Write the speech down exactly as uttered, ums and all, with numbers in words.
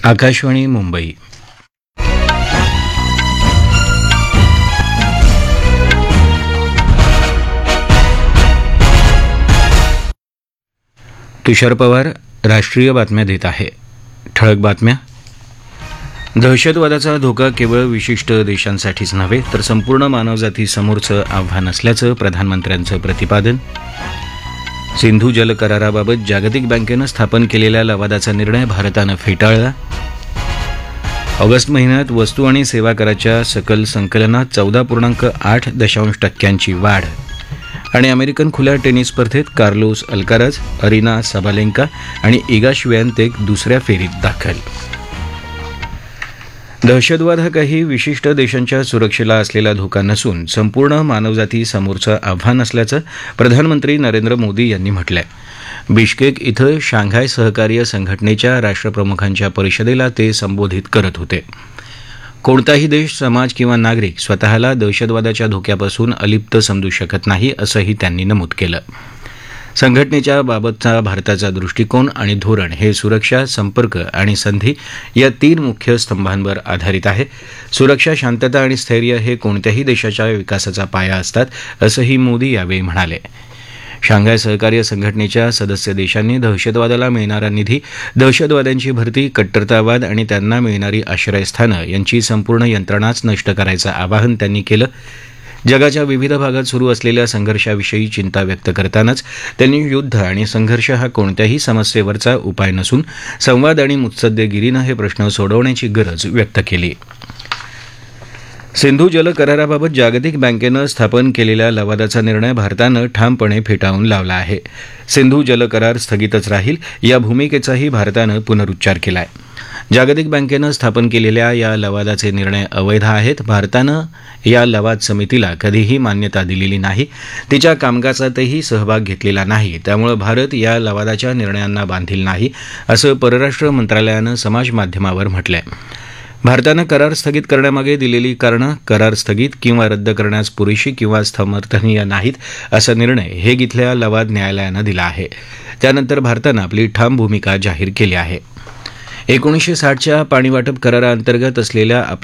आकाशवाणी मुंबई. तुषार पवार राष्ट्रीय बातम्या देत आहे. ठळक बातम्या. दहशतवादाचा धोका केवळ विशिष्ट देशांसाठीच नव्हे तर संपूर्ण मानवजातीसमोरचं आव्हान असल्याचं प्रधानमंत्र्यांचं प्रतिपादन. सिंधू जल कराराबाबत जागतिक बँकेनं स्थापन केलेल्या लवादाचा निर्णय भारतानं फेटाळला. ऑगस्ट महिन्यात वस्तू आणि सेवा कराच्या सकल संकलनात चौदा पूर्णांक आठ दशांश टक्क्यांची वाढ. आणि अमेरिकन खुल्या टेनिस स्पर्धेत कार्लोस अल्काराज, अरिना साबालेंका आणि इगा श्वेअंतेक दुसऱ्या फेरीत दाखल. दहशतवाद हा काही विशिष्ट देशांच्या सुरक्षेला असलेला धोका नसून संपूर्ण मानवजाती समोरचं आव्हान असल्याचं प्रधानमंत्री नरेंद्र मोदी यांनी म्हटलंय. बिश्केक इथं शांघाय सहकार्य संघटनेच्या राष्ट्रप्रमुखांच्या परिषदेला ते संबोधित करत होते. कोणताही देश, समाज किंवा नागरिक स्वतःला दहशतवादाच्या धोक्यापासून अलिप्त समजू शकत नाही असंही त्यांनी नमूद केलं. संघटनेच्या बाबतचा भारताचा दृष्टिकोन आणि धोरण हे सुरक्षा, संपर्क आणि संधी या तीन मुख्य स्तंभांवर आधारित आहे. सुरक्षा, शांतता आणि स्थैर्य हे कोणत्याही देशाच्या विकासाचा पाया असतात असंही मोदी यावेळी म्हणाले. शांघाय सहकार्य संघटनेच्या सदस्य देशांनी दहशतवादाला मिळणारा निधी, दहशतवाद्यांची भरती, कट्टरतावाद आणि त्यांना मिळणारी आश्रयस्थानं यांची संपूर्ण यंत्रणाच नष्ट करायचं आवाहन त्यांनी केलं. जगाच्या विविध भागात सुरू असलेल्या संघर्षाविषयी चिंता व्यक्त करतानाच त्यांनी युद्ध आणि संघर्ष हा कोणत्याही समस्येवरचा उपाय नसून संवाद आणि मुत्सद्देगिरीनं हे प्रश्न सोडवण्याची गरज व्यक्त केली. सिंधू जल कराराबाबत जागतिक बँकेनं स्थापन केलेल्या लवादाचा निर्णय भारतानं ठामपणे फेटाळून लावला आहे. सिंधू जल करार स्थगितच राहील या भूमिकेचाही भारतानं पुनरुच्चार केलाय. जागतिक बँकेनं स्थापन केलेल्या या लवादाचे निर्णय अवैध आहेत. भारतानं या लवाद समितीला कधीही मान्यता दिलेली नाही, तिच्या कामकाजातही सहभाग घेतलेला नाही. त्यामुळे भारत या लवादाच्या निर्णयांना बांधील नाही असं परराष्ट्र मंत्रालयानं समाजमाध्यमावर म्हटलंय. भारतानं करार स्थगित करण्यामागे दिलेली कारणं करार स्थगित किंवा रद्द करण्यास पुरेशी किंवा समर्थनीय नाहीत असा निर्णय हेग इथल्या लवाद न्यायालयानं दिला आहे. त्यानंतर भारतानं आपली ठाम भूमिका जाहीर केली आहे. एकोणीसशे साठच्या पाणीवाटप कराराअंतर्गत असलेल्या